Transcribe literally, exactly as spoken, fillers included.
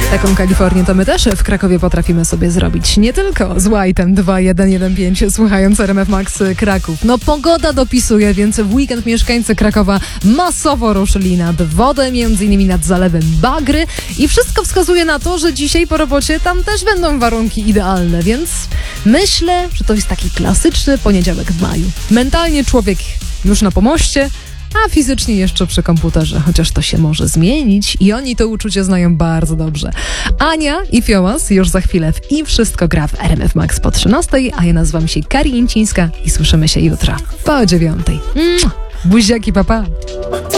Taką Kalifornię to my też w Krakowie potrafimy sobie zrobić. Nie tylko z White'em dwa jeden jeden pięć, słuchając R M F Max Kraków. No pogoda dopisuje, więc w weekend mieszkańcy Krakowa masowo ruszyli nad wodę, między innymi nad zalewem Bagry i wszystko wskazuje na to, że dzisiaj po robocie tam też będą warunki idealne, więc myślę, że to jest taki klasyczny poniedziałek w maju. Mentalnie człowiek już na pomoście, a fizycznie jeszcze przy komputerze, chociaż to się może zmienić i oni to uczucie znają bardzo dobrze. Ania i Fiołas już za chwilę w I Wszystko gra w R M F Max po trzynastej, a ja nazywam się Kari Jęcińska i słyszymy się jutro po dziewiątej. Buziaki, papa!